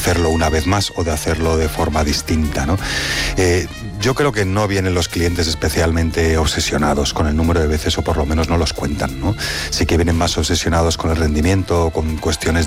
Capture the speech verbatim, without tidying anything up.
hacerlo una vez más o de hacerlo de forma distinta, ¿no? Eh, yo creo que no vienen los clientes especialmente obsesionados con el número de veces, o por lo menos no los cuentan, ¿no? Sí que vienen más obsesionados con el rendimiento, con cuestiones